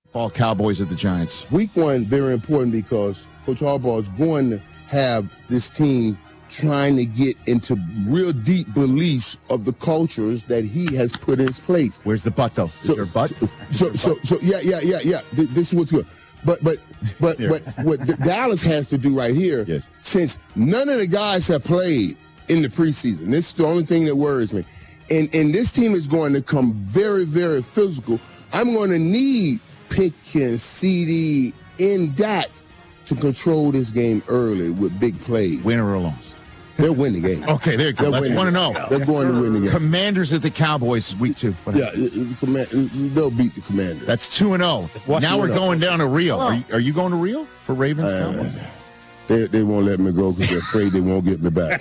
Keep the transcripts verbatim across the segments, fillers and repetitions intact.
Ball Cowboys at the Giants. Week one, very important because Coach Harbaugh is going to have this team trying to get into real deep beliefs of the cultures that he has put in place. Where's the butt, though? Is So, there a butt? So, so, so, yeah, yeah, yeah, yeah. Th- This is what's good. But, but, but, but, what the Dallas has to do right here, Yes. since none of the guys have played in the preseason, this is the only thing that worries me. And, and this team is going to come very, very physical. I'm going to need Pickens, C D, and Dak to control this game early with big plays. Win or a loss? They'll win the game. Okay, there you go. They'll That's win one the and game. oh. They're going to win the game. Commanders at the Cowboys, week two. What Yeah, happened? uh, uh, command, uh, they'll beat the Commanders. That's two and oh. Now we're going down to Rio. Are you, are you going to Rio for Ravens Uh, Cowboys? They, they won't let me go because they're afraid they won't get me back.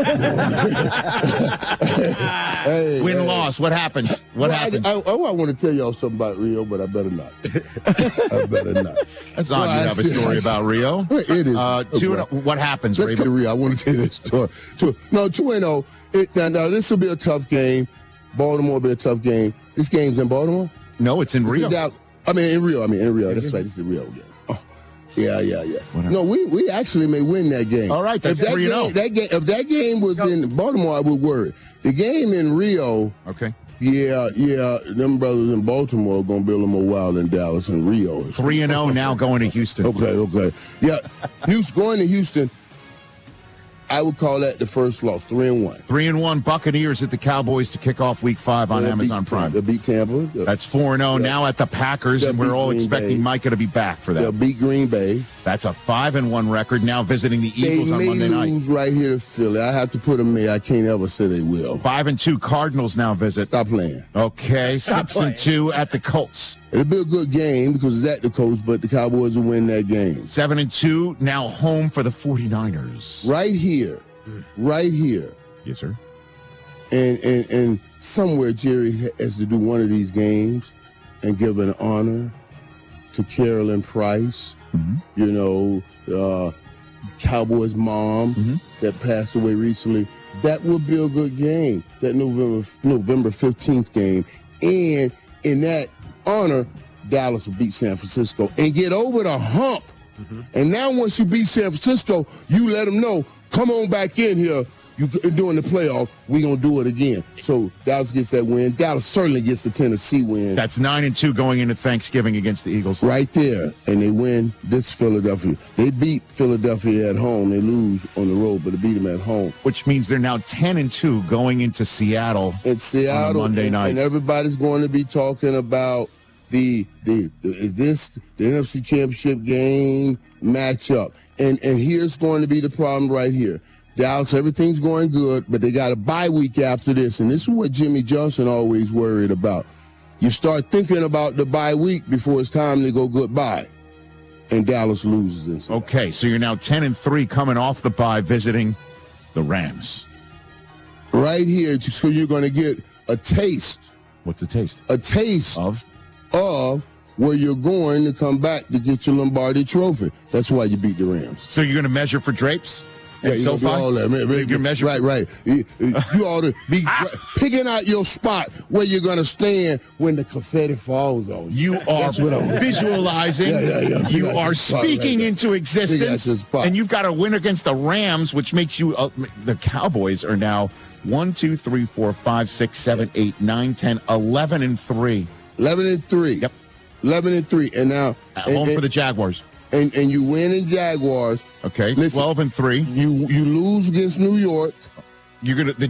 Hey, Win hey. loss. What happens? What Well, happens? I, I, I want to tell y'all something about Rio, but I better not. I better not. That's Well, odd. You I have a see- story I see- about Rio. It is. Uh, two and oh. What happens? Let's Ravens? get Rio. I want to tell you this story. Two, no, two and zero. It, now, now this will be a tough game. Baltimore will be a tough game. This game's in Baltimore. No, it's in Is it Rio. Dal- I mean, in Rio. I mean, in Rio. That's right. This is the Rio game. Oh, yeah, yeah, yeah. Whatever. No, we we actually may win that game. All right, that's if that three and game, oh. that game, if that game was in Baltimore, I would worry. The game in Rio, Okay. yeah, yeah, them brothers in Baltimore are gonna be a little more wild than Dallas and Rio. Three and oh now going to Houston. Okay, okay. Yeah, Houston, going to Houston, I would call that the first loss, three and one. Three and one Buccaneers at the Cowboys to kick off week five on They'll Amazon beat, Prime. They'll beat Tampa. They'll, That's four and oh Yeah. now at the Packers, They'll and we're beat all Green expecting Bay. Micah to be back for they'll that. beat Green Bay. That's a five and one record. Now visiting the They Eagles on may Monday night. lose right here to Philly. I have to put them in. I can't ever say they will. Five and two Cardinals now visit. Stop playing. Okay, six and two at the Colts. It'll be a good game because it's at the coast, but the Cowboys will win that game. Seven and two now home for the 49ers. Right here, right here. Yes, sir. And, and and somewhere Jerry has to do one of these games and give an honor to Carolyn Price, you know, uh, Cowboys' mom that passed away recently. That would be a good game, that November November fifteenth game. And in that honor, Dallas will beat San Francisco and get over the hump. And now once you beat San Francisco, you let them know, come on back in here. You during the playoff, we gonna do it again. So Dallas gets that win. Dallas certainly gets the Tennessee win. That's nine and two going into Thanksgiving against the Eagles. Right there, and they win this Philadelphia. They beat Philadelphia at home. They lose on the road, but they beat them at home. Which means they're now ten and two going into Seattle. In Seattle, On a Monday and, night. and everybody's going to be talking about the the, the is this the N F C Championship game matchup, and and here's going to be the problem right here. Dallas, everything's going good, but they got a bye week after this, and this is what Jimmy Johnson always worried about. You start thinking about the bye week before it's time to go goodbye, and Dallas loses this. Okay, so you're now ten and three coming off the bye visiting the Rams. Right here, so you're going to get a taste, What's the taste a taste of? of where you're going to come back to get your Lombardi trophy. That's why you beat the Rams. So you're going to measure for drapes? Yeah, And you so gonna do far, all that. Man, man, you're measuring. right, right. You, you ought to be picking out your spot where you're going to stand when the confetti falls on you. You are That's what I'm- visualizing. Yeah, yeah, yeah. You Yeah, are that's right, speaking right. into existence. Yeah, that's right. And you've got a win against the Rams, which makes you, uh, the Cowboys are now one, two, three, four, five, six, seven, eight, nine, ten, eleven and three. eleven and three. Yep. eleven and three. And now, At and, home and, for the Jaguars. and, and you win in Jaguars. Okay, Listen. twelve and three. You you lose against New York. You're gonna the